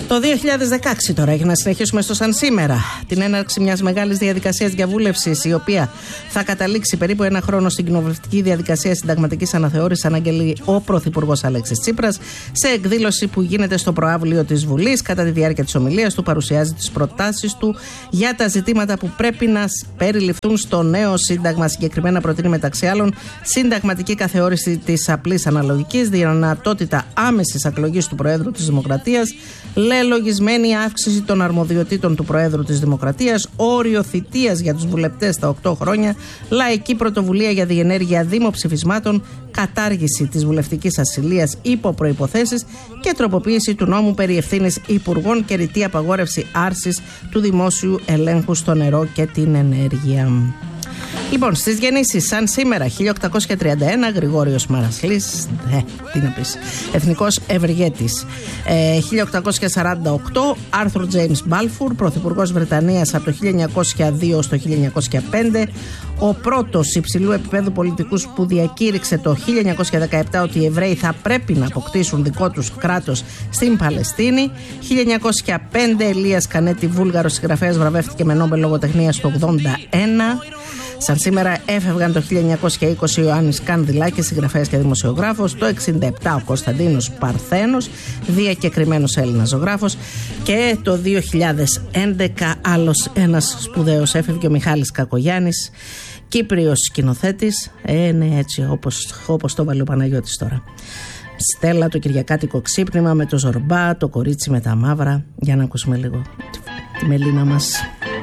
Το 2016 τώρα, έχει να συνεχίσουμε στο σαν σήμερα, την έναρξη μιας μεγάλης διαδικασίας διαβούλευσης, η οποία θα καταλήξει περίπου ένα χρόνο στην κοινοβουλευτική διαδικασία συνταγματικής αναθεώρησης, αναγγέλει ο Πρωθυπουργός Αλέξης Τσίπρας σε εκδήλωση που γίνεται στο προαύλιο της Βουλής. Κατά τη διάρκεια της ομιλίας του, παρουσιάζει τις προτάσεις του για τα ζητήματα που πρέπει να περιληφθούν στο νέο Σύνταγμα. Συγκεκριμένα, προτείνει μεταξύ άλλων συνταγματική καθεώρηση της απλής αναλογικής, δυνατότητα άμεσης εκλογής του Προέδρου της Δημοκρατίας, λογισμένη αύξηση των αρμοδιοτήτων του Προέδρου της Δημοκρατίας, όριο θητείας για τους βουλευτές στα 8 χρόνια, λαϊκή πρωτοβουλία για διενέργεια δημοψηφισμάτων, κατάργηση της βουλευτικής ασυλίας υπό προϋποθέσεις και τροποποίηση του νόμου περί ευθύνης υπουργών και ρητή απαγόρευση άρσης του δημόσιου ελέγχου στο νερό και την ενέργεια. Λοιπόν, στις γεννήσεις, σαν σήμερα, 1831, Γρηγόριος Μαρασλής, τι να πεις, εθνικός ευεργέτης. 1848, Άρθουρ Τζέιμς Μπάλφουρ, πρωθυπουργός Βρετανίας από το 1902 στο 1905, ο πρώτος υψηλού επίπεδου πολιτικούς που διακήρυξε το 1917 ότι οι Εβραίοι θα πρέπει να αποκτήσουν δικό τους κράτος στην Παλαιστίνη. 1905, Ελίας Κανέτη, Βούλγαρος συγγραφέας, βραβεύτηκε με Νόμπελ λογοτεχνίας το 81. Σαν σήμερα έφευγαν το 1920 ο Ιωάννης Κανδυλάκης, συγγραφέας και δημοσιογράφος, το 1967 ο Κωνσταντίνος Παρθένος, διακεκριμένος Έλληνας ζωγράφος, και το 2011 άλλος ένας σπουδαίος έφευγε, ο Μιχάλης Κακογιάννης, Κύπριος σκηνοθέτης, ναι, έτσι όπως το βάλει ο Παναγιώτης τώρα. Στέλλα, το κυριακάτικο ξύπνημα με το Ζορμπά, το κορίτσι με τα μαύρα. Για να ακούσουμε λίγο τη Μελίνα μας.